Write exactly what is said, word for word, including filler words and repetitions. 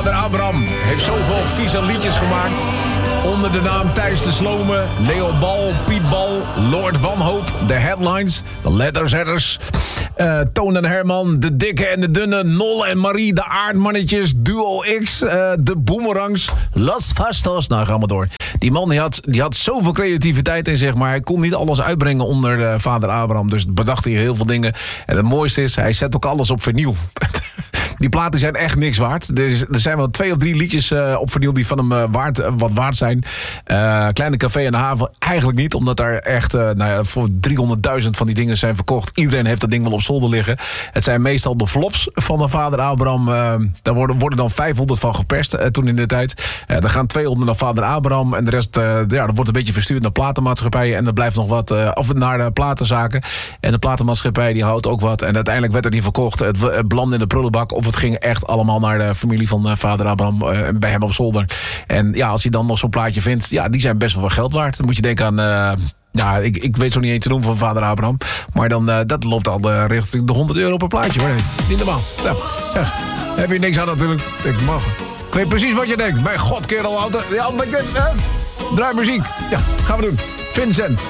Vader Abraham heeft zoveel vieze liedjes gemaakt. Onder de naam Thijs de Slome, Leo Bal, Piet Bal, Lord Wanhoop, de Headlines, de Letterzetters, uh, Toon en Herman, de Dikke en de Dunne, Nol en Marie, de Aardmannetjes, Duo X, uh, de Boomerangs, Los Fastos. Nou, ga maar door. Die man die had, die had zoveel creativiteit in zich, maar hij kon niet alles uitbrengen onder uh, Vader Abraham. Dus bedacht hij heel veel dingen. En het mooiste is, hij zet ook alles op vinyl. Die platen zijn echt niks waard. Er, is, er zijn wel twee of drie liedjes uh, op vinyl die van hem uh, waard, uh, wat waard zijn. Uh, Kleine Café aan de Haven eigenlijk niet, omdat daar echt uh, nou ja, voor driehonderdduizend van die dingen zijn verkocht. Iedereen heeft dat ding wel op zolder liggen. Het zijn meestal de flops van de Vader Abraham. Uh, daar worden, worden dan vijfhonderd van geperst uh, toen in de tijd. Uh, er gaan tweehonderd naar Vader Abraham en de rest uh, ja, dat wordt een beetje verstuurd naar platenmaatschappijen. En er blijft nog wat, uh, of naar de platenzaken. En de platenmaatschappij die houdt ook wat. En uiteindelijk werd het niet verkocht. Het, het belandde in de prullenbak. Of het ging echt allemaal naar de familie van uh, Vader Abraham. Uh, bij hem op zolder. En ja, als je dan nog zo'n plaatje vindt. Ja, die zijn best wel wat geld waard. Dan moet je denken aan... Uh, ja, ik, ik weet zo niet eens te noemen van Vader Abraham. Maar dan, uh, dat loopt al uh, richting de honderd euro per plaatje. Maar nee, niet normaal. Nou, zeg, daar heb je niks aan natuurlijk. Ik mag. Ik weet precies wat je denkt. Mijn god, kerel, auto. Ja, uh, draai muziek. Ja, gaan we doen. Vincent.